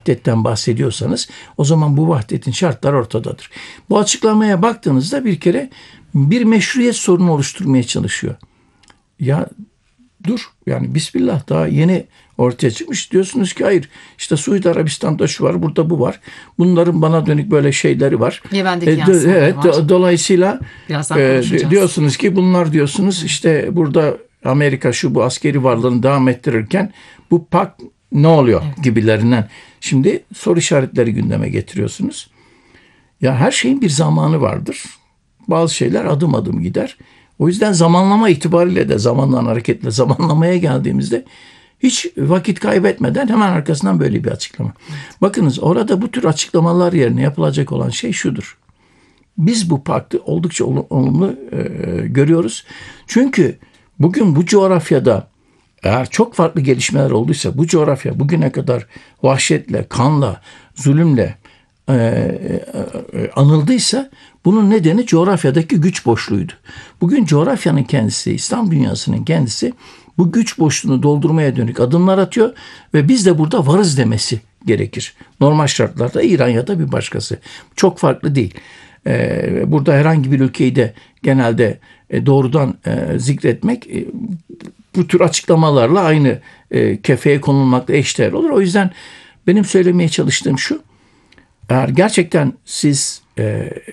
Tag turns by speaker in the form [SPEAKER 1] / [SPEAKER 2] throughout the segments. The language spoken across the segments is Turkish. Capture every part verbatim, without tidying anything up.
[SPEAKER 1] vahdetten bahsediyorsanız o zaman bu vahdetin şartları ortadadır. Bu açıklamaya baktığınızda bir kere bir meşruiyet sorunu oluşturmaya çalışıyor. Ya dur yani bismillah daha yeni ortaya çıkmış. Diyorsunuz ki hayır işte Suudi Arabistan'da şu var, burada bu var. Bunların bana dönük böyle şeyleri var.
[SPEAKER 2] Yemen'deki
[SPEAKER 1] E,
[SPEAKER 2] yansımaları
[SPEAKER 1] evet,
[SPEAKER 2] var.
[SPEAKER 1] Dolayısıyla
[SPEAKER 2] e,
[SPEAKER 1] diyorsunuz ki bunlar diyorsunuz işte burada Amerika şu bu askeri varlığını devam ettirirken bu pak ne oluyor evet. gibilerinden. Şimdi soru işaretleri gündeme getiriyorsunuz. Ya her şeyin bir zamanı vardır. Bazı şeyler adım adım gider. O yüzden zamanlama itibariyle de zamandan hareketle zamanlamaya geldiğimizde hiç vakit kaybetmeden hemen arkasından böyle bir açıklama. Bakınız orada bu tür açıklamalar yerine yapılacak olan şey şudur. Biz bu paktı oldukça olumlu e, görüyoruz. Çünkü bugün bu coğrafyada eğer çok farklı gelişmeler olduysa bu coğrafya bugüne kadar vahşetle, kanla, zulümle e, e, anıldıysa bunun nedeni coğrafyadaki güç boşluğuydu. Bugün coğrafyanın kendisi, İslam dünyasının kendisi bu güç boşluğunu doldurmaya dönük adımlar atıyor ve biz de burada varız demesi gerekir. Normal şartlarda İran ya da bir başkası. Çok farklı değil. Ee, burada herhangi bir ülkeyi de genelde e, doğrudan e, zikretmek e, bu tür açıklamalarla aynı e, kefeye konulmakla eşdeğer olur. O yüzden benim söylemeye çalıştığım şu. Eğer gerçekten siz e,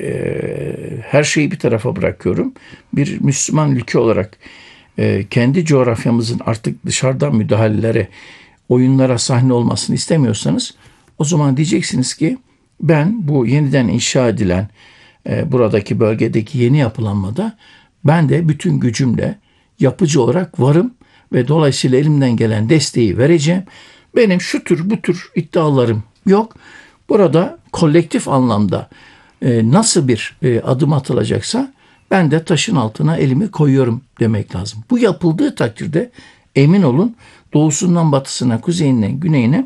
[SPEAKER 1] e, her şeyi bir tarafa bırakıyorum. Bir Müslüman ülke olarak e, kendi coğrafyamızın artık dışarıdan müdahalelere, oyunlara sahne olmasını istemiyorsanız o zaman diyeceksiniz ki ben bu yeniden inşa edilen e, buradaki bölgedeki yeni yapılanmada ben de bütün gücümle yapıcı olarak varım ve dolayısıyla elimden gelen desteği vereceğim. Benim şu tür bu tür iddialarım yok. Burada kolektif anlamda e, nasıl bir e, adım atılacaksa ben de taşın altına elimi koyuyorum demek lazım. Bu yapıldığı takdirde emin olun doğusundan batısına, kuzeyinden güneyine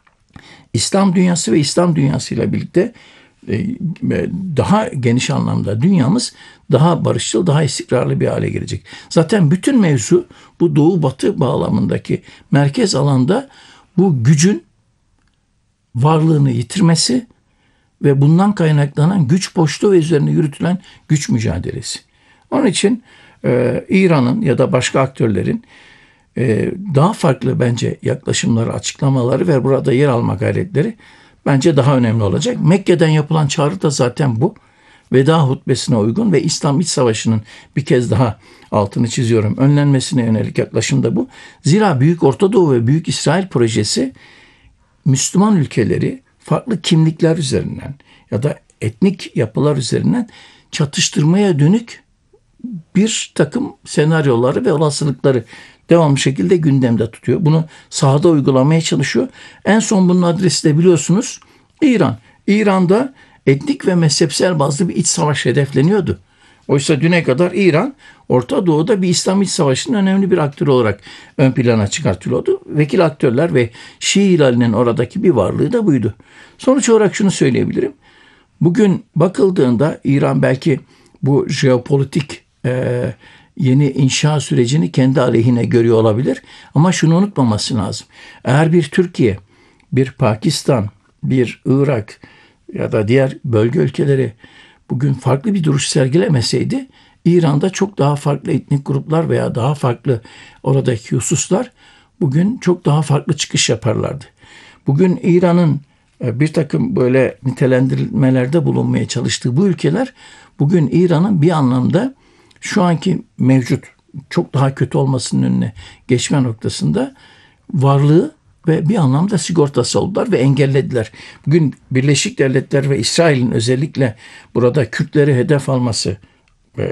[SPEAKER 1] İslam dünyası ve İslam dünyasıyla birlikte e, daha geniş anlamda dünyamız daha barışçıl, daha istikrarlı bir hale gelecek. Zaten bütün mevzu bu doğu batı bağlamındaki merkez alanda bu gücün varlığını yitirmesi ve bundan kaynaklanan güç boşluğu ve üzerine yürütülen güç mücadelesi. Onun için e, İran'ın ya da başka aktörlerin e, daha farklı bence yaklaşımları, açıklamaları ve burada yer alma gayretleri bence daha önemli olacak. Mekke'den yapılan çağrı da zaten bu. Veda hutbesine uygun ve İslam İç Savaşı'nın bir kez daha altını çiziyorum. Önlenmesine yönelik yaklaşım da bu. Zira Büyük Orta Doğu ve Büyük İsrail projesi Müslüman ülkeleri farklı kimlikler üzerinden ya da etnik yapılar üzerinden çatıştırmaya dönük bir takım senaryoları ve olasılıkları devamlı şekilde gündemde tutuyor. Bunu sahada uygulamaya çalışıyor. En son bunun adresi de biliyorsunuz İran. İran'da etnik ve mezhepsel bazlı bir iç savaş hedefleniyordu. Oysa düne kadar İran Orta Doğu'da bir İslam İç Savaşı'nın önemli bir aktörü olarak ön plana çıkartılıyordu. Vekil aktörler ve Şii hilalinin oradaki bir varlığı da buydu. Sonuç olarak şunu söyleyebilirim. Bugün bakıldığında İran belki bu jeopolitik e, yeni inşa sürecini kendi aleyhine görüyor olabilir. Ama şunu unutmaması lazım. Eğer bir Türkiye, bir Pakistan, bir Irak ya da diğer bölge ülkeleri bugün farklı bir duruş sergilemeseydi İran'da çok daha farklı etnik gruplar veya daha farklı oradaki hususlar bugün çok daha farklı çıkış yaparlardı. Bugün İran'ın bir takım böyle nitelendirmelerde bulunmaya çalıştığı bu ülkeler bugün İran'ın bir anlamda şu anki mevcut çok daha kötü olmasının önüne geçme noktasında varlığı ve bir anlamda sigortası oldular ve engellediler. Bugün Birleşik Devletler ve İsrail'in özellikle burada Kürtleri hedef alması, e,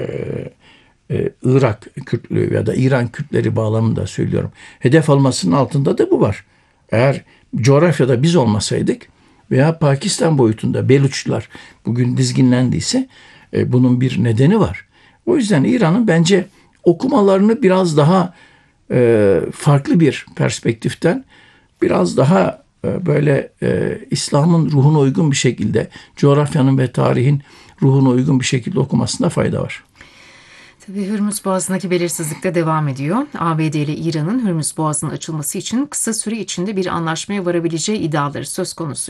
[SPEAKER 1] e, Irak Kürtlüğü ya da İran Kürtleri bağlamında söylüyorum. Hedef almasının altında da bu var. Eğer coğrafyada biz olmasaydık veya Pakistan boyutunda Beluçlar bugün dizginlendiyse e, bunun bir nedeni var. O yüzden İran'ın bence okumalarını biraz daha e, farklı bir perspektiften biraz daha e, böyle e, İslam'ın ruhuna uygun bir şekilde, coğrafyanın ve tarihin ruhuna uygun bir şekilde okumasında fayda var.
[SPEAKER 2] Tabii Hürmüz Boğazı'ndaki belirsizlik de devam ediyor. A B D ile İran'ın Hürmüz Boğazı'nın açılması için kısa süre içinde bir anlaşmaya varabileceği iddiaları söz konusu.